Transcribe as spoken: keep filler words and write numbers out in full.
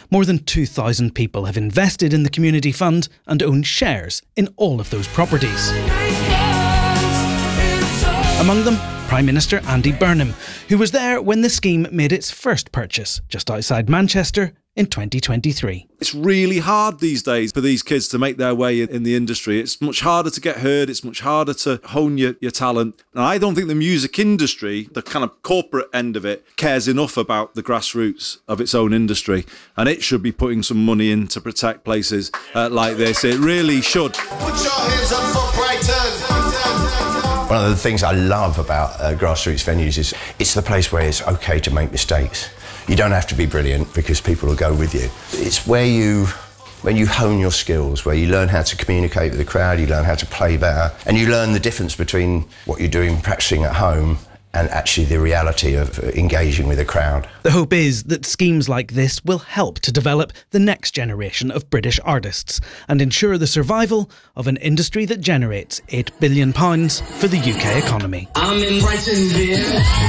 More than two thousand people have invested in the community fund and own shares in all of those properties. Among them, Prime Minister Andy Burnham, who was there when the scheme made its first purchase just outside Manchester in twenty twenty-three. It's really hard these days for these kids to make their way in the industry. It's much harder to get heard. It's much harder to hone your, your talent. And I don't think the music industry, the kind of corporate end of it, cares enough about the grassroots of its own industry. And it should be putting some money in to protect places uh, like this. It really should. Put your hands up for Brighton. One of the things I love about uh, grassroots venues is it's the place where it's okay to make mistakes. You don't have to be brilliant because people will go with you. It's where you, when you hone your skills, where you learn how to communicate with the crowd, you learn how to play better, and you learn the difference between what you're doing practicing at home and actually the reality of engaging with a crowd. The hope is that schemes like this will help to develop the next generation of British artists and ensure the survival of an industry that generates eight billion pounds for the U K economy. I'm in Brighton, dear.